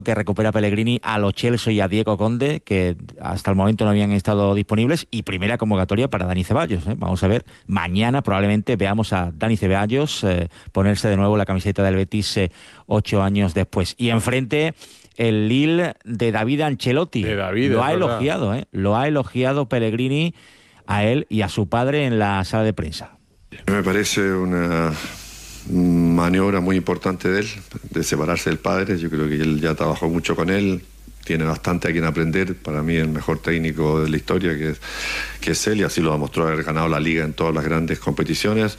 que recupera Pellegrini a Lo Celso y a Diego Conde, que hasta el momento no habían estado disponibles, y primera convocatoria para Dani Ceballos. Vamos a ver, mañana probablemente veamos a Dani Ceballos ponerse de nuevo la camiseta del Betis 8 años después. Y enfrente el Lille de David Ancelotti. Lo ha elogiado, lo ha elogiado Pellegrini a él y a su padre en la sala de prensa. Me parece una maniobra muy importante de él, de separarse del padre. Yo creo que él ya trabajó mucho con él, tiene bastante a quien aprender. Para mí el mejor técnico de la historia que es él, y así lo demostró haber ganado la Liga en todas las grandes competiciones.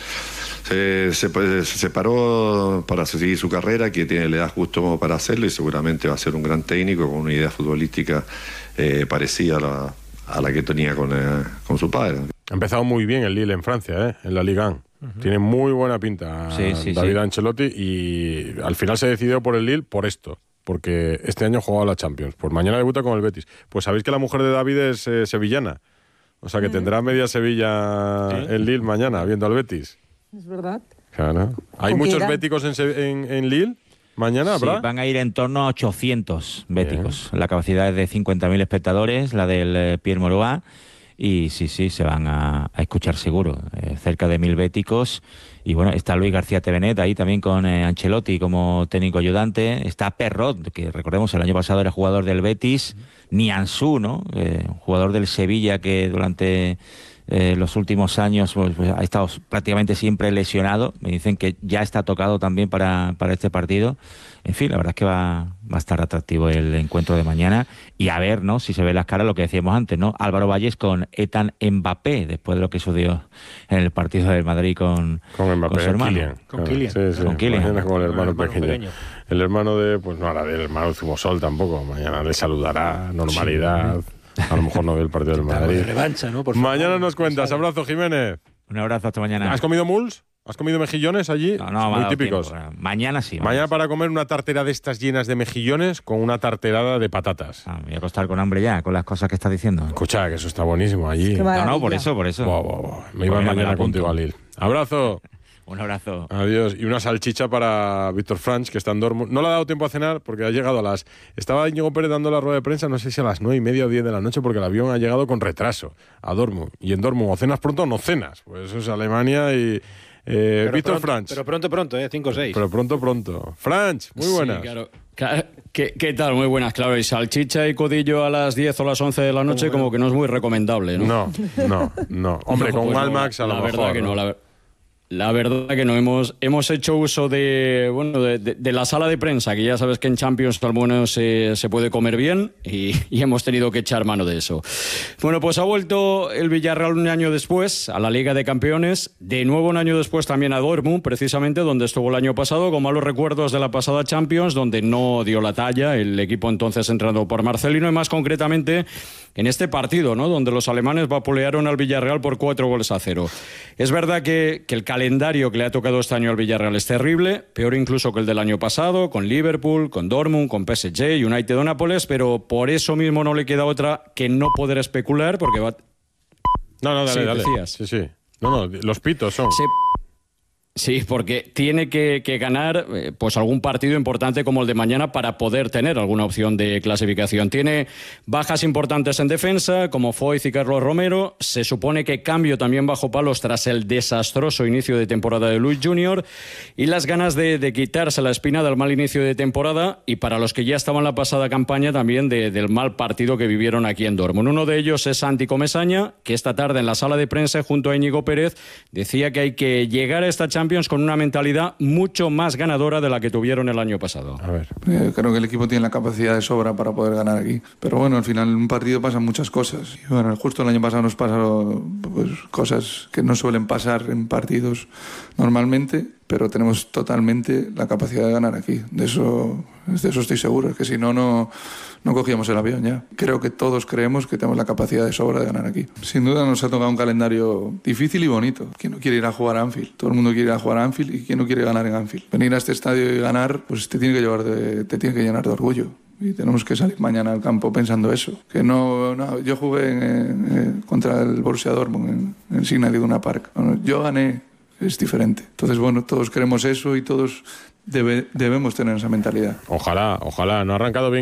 Se separó para seguir su carrera, que tiene la edad justo como para hacerlo, y seguramente va a ser un gran técnico con una idea futbolística parecida a la que tenía con su padre. Ha empezado muy bien el Lille en Francia, en la Ligue 1. Tiene muy buena pinta David Ancelotti, y al final se decidió por el Lille por esto, porque este año jugaba la Champions. Pues mañana debuta con el Betis. Pues sabéis que la mujer de David es sevillana, o sea que tendrá media Sevilla el Lille mañana viendo al Betis. Es verdad. Claro. ¿Hay muchos béticos en Lille? ¿Mañana habrá? Sí, van a ir en torno a 800 béticos. La capacidad es de 50.000 espectadores, la del Pierre Mauroy. Y sí, se van a escuchar seguro. Cerca de 1.000 béticos. Y bueno, está Luis García Tevenet ahí también con Ancelotti como técnico ayudante. Está Perrot, que recordemos el año pasado era jugador del Betis. Nianzú, ¿no? Jugador del Sevilla, que durante los últimos años pues, ha estado prácticamente siempre lesionado. Me dicen que ya está tocado también para este partido. En fin, la verdad es que va a estar atractivo el encuentro de mañana. Y a ver, ¿no? Si se ve las caras, lo que decíamos antes, ¿no? Álvaro Valles con Ethan Mbappé, después de lo que sucedió en el partido del Madrid con Mbappé, su hermano. Kylian. Con Kylian. Sí. Con Kylian. Mañana con el hermano pequeño. El hermano pues no hará del hermano de Zumosol tampoco. Mañana le saludará, normalidad. Sí. A lo mejor no ve el partido del Madrid. De revancha, ¿no? Mañana nos cuentas. Abrazo, Jiménez. Un abrazo, hasta mañana. ¿Has comido muls? ¿Has comido mejillones allí? No, muy típicos. Tiempo. Mañana sí. Mañana para comer una tartera de estas llenas de mejillones con una tarterada de patatas. Me voy a acostar con hambre ya, con las cosas que estás diciendo. Escucha, que eso está buenísimo allí. No, por eso. Me iba mañana contigo a Lille. Abrazo. Un abrazo. Adiós. Y una salchicha para Víctor Franch, que está en Dortmund. No le ha dado tiempo a cenar porque ha llegado Estaba Íñigo Pérez dando la rueda de prensa, no sé si a las 9:30 o 10 de la noche, porque el avión ha llegado con retraso a Dortmund. Y en Dortmund o cenas pronto o no cenas. Pues eso es Alemania y... Víctor Franch. Pero pronto, 5 o 6. Pero pronto. Franch, muy buenas. Sí, claro. ¿Qué tal? Muy buenas, claro. Y salchicha y codillo a las 10 o las 11 de la noche como que no es muy recomendable, ¿no? No. Hombre, con un Almax a lo mejor. La verdad que no, la verdad que no. Hemos hecho uso de la sala de prensa, que ya sabes que en Champions al menos se puede comer bien, y hemos tenido que echar mano de eso. Bueno, pues ha vuelto el Villarreal un año después a la Liga de Campeones, de nuevo un año después también a Dortmund, precisamente donde estuvo el año pasado, con malos recuerdos de la pasada Champions, donde no dio la talla el equipo entonces entrenado por Marcelino, y más concretamente en este partido, ¿no? Donde los alemanes vapulearon al Villarreal por 4-0. Es verdad que el calendario que le ha tocado este año al Villarreal es terrible, peor incluso que el del año pasado, con Liverpool, con Dortmund, con PSG, United o Nápoles, pero por eso mismo no le queda otra que no poder especular, porque va... No, dale. Decías. Sí. No, los pitos son... Sí, porque tiene que ganar pues algún partido importante como el de mañana para poder tener alguna opción de clasificación. Tiene bajas importantes en defensa, como Foyth y Carlos Romero. Se supone que cambio también bajo palos tras el desastroso inicio de temporada de Luis Junior, y las ganas de quitarse la espina del mal inicio de temporada, y para los que ya estaban en la pasada campaña también del mal partido que vivieron aquí en Dortmund. Uno de ellos es Santi Comesaña, que esta tarde en la sala de prensa junto a Íñigo Pérez decía que hay que llegar a esta Champions con una mentalidad mucho más ganadora de la que tuvieron el año pasado. A ver. Creo que el equipo tiene la capacidad de sobra para poder ganar aquí. Pero bueno, al final en un partido pasan muchas cosas. Y bueno, justo el año pasado nos pasaron pues, cosas que no suelen pasar en partidos normalmente, pero tenemos totalmente la capacidad de ganar aquí. De eso estoy seguro. Es que si no cogíamos el avión ya. Creo que todos creemos que tenemos la capacidad de sobra de ganar aquí. Sin duda nos ha tocado un calendario difícil y bonito. ¿Quién no quiere ir a jugar a Anfield? Todo el mundo quiere ir a jugar a Anfield, y ¿quién no quiere ganar en Anfield? Venir a este estadio y ganar, pues te tiene que llenar de orgullo. Y tenemos que salir mañana al campo pensando eso. Que no yo jugué contra el Borussia Dortmund en Signal Iduna Park. Yo gané. Es diferente. Entonces, bueno, todos queremos eso y todos debemos tener esa mentalidad. Ojalá, no ha arrancado bien